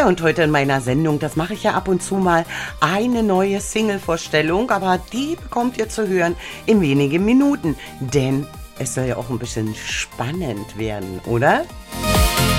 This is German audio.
Ja, und heute in meiner Sendung, das mache ich ja ab und zu mal, eine neue Single-Vorstellung, aber die bekommt ihr zu hören in wenigen Minuten, denn es soll ja auch ein bisschen spannend werden, oder?